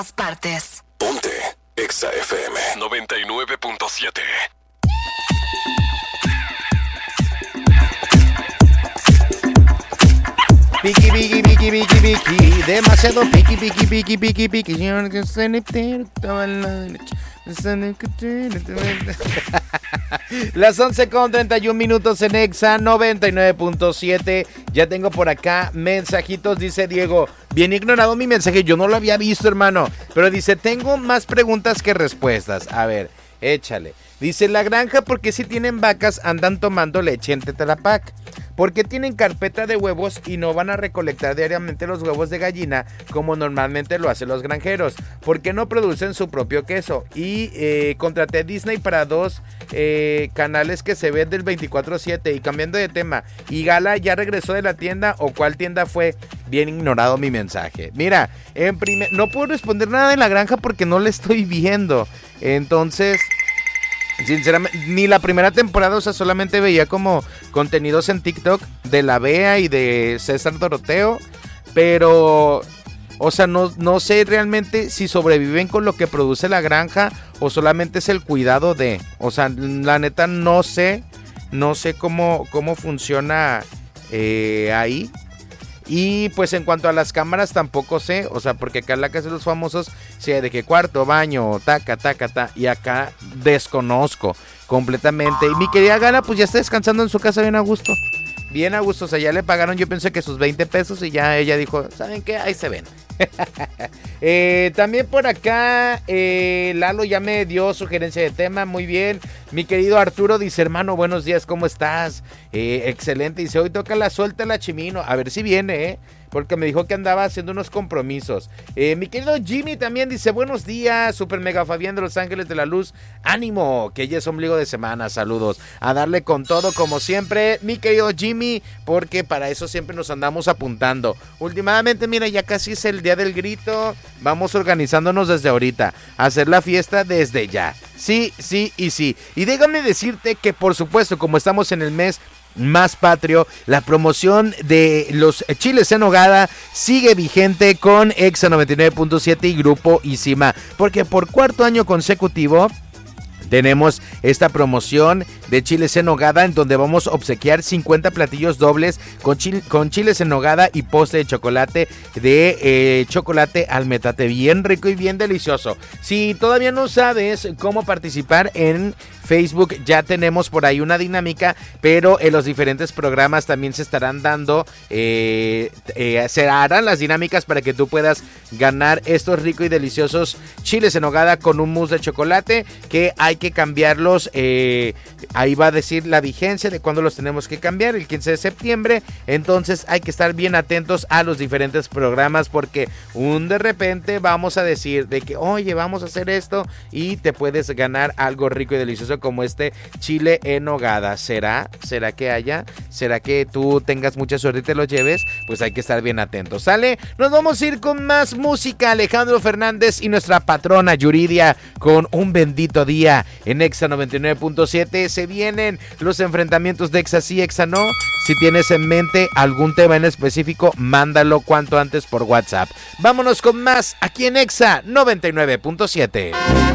partes. Ponte Exa FM 99.7. Piki, piki, piki, piki, piki, demasiado piki, piki, piki, piki, piki. Las 11:31 en Exa 99.7. Ya tengo por acá mensajitos, dice Diego. Bien ignorado mi mensaje, yo no lo había visto, hermano. Pero dice, tengo más preguntas que respuestas. A ver, échale. Dice, la granja, ¿por qué si tienen vacas andan tomando leche en Tetra Pak? ¿Por qué tienen carpeta de huevos y no van a recolectar diariamente los huevos de gallina como normalmente lo hacen los granjeros? ¿Por qué no producen su propio queso? Y contraté Disney para 2 canales que se ven del 24/7. Y cambiando de tema, ¿y Gala ya regresó de la tienda o cuál tienda fue? Bien ignorado mi mensaje. Mira, no puedo responder nada de la granja porque no le estoy viendo. Entonces, sinceramente, ni la primera temporada, o sea, solamente veía como contenidos en TikTok de la Bea y de César Doroteo, pero, o sea, no sé realmente si sobreviven con lo que produce la granja o solamente es el cuidado de, o sea, la neta no sé cómo funciona ahí. Y pues en cuanto a las cámaras tampoco sé, o sea, porque acá en la casa de los famosos, sí, de que cuarto, baño, taca, y acá desconozco completamente. Y mi querida Gala, pues ya está descansando en su casa bien a gusto, o sea, ya le pagaron, yo pensé que sus 20 pesos y ya ella dijo, ¿saben qué? Ahí se ven. También por acá Lalo ya me dio sugerencia de tema, muy bien. Mi querido Arturo dice, hermano, buenos días, ¿cómo estás? Excelente, dice, hoy toca la suelta la Chimino, a ver si viene, porque me dijo que andaba haciendo unos compromisos. Mi querido Jimmy también dice, buenos días, super mega Fabián de Los Ángeles de la Luz, ánimo, que ya es ombligo de semana, saludos, a darle con todo como siempre, mi querido Jimmy, porque para eso siempre nos andamos apuntando. Últimamente, mira, ya casi es el día del grito, vamos organizándonos desde ahorita, a hacer la fiesta desde ya, sí, y déjame decirte que por supuesto, como estamos en el mes más patrio, la promoción de los chiles en nogada sigue vigente con Exa 99.7 y Grupo Isima, porque por 4º año consecutivo tenemos esta promoción de chiles en nogada en donde vamos a obsequiar 50 platillos dobles con chiles en nogada y postre de chocolate chocolate al metate, bien rico y bien delicioso. Si todavía no sabes cómo participar, en Facebook ya tenemos por ahí una dinámica, pero en los diferentes programas también se estarán dando, se harán las dinámicas para que tú puedas ganar estos ricos y deliciosos chiles en nogada con un mousse de chocolate que hay que cambiarlos, ahí va a decir la vigencia de cuándo los tenemos que cambiar, el 15 de septiembre, entonces hay que estar bien atentos a los diferentes programas porque de repente vamos a decir de que, oye, vamos a hacer esto y te puedes ganar algo rico y delicioso como este chile en nogada. ¿Será que haya? ¿Será que tú tengas mucha suerte y te lo lleves? Pues hay que estar bien atentos, ¿sale? Nos vamos a ir con más música, Alejandro Fernández y nuestra patrona Yuridia con Un Bendito Día en Exa 99.7. Se vienen los enfrentamientos de Exa sí, Exa no. Si tienes en mente algún tema en específico, mándalo cuanto antes por WhatsApp. Vámonos con más aquí en Exa 99.7.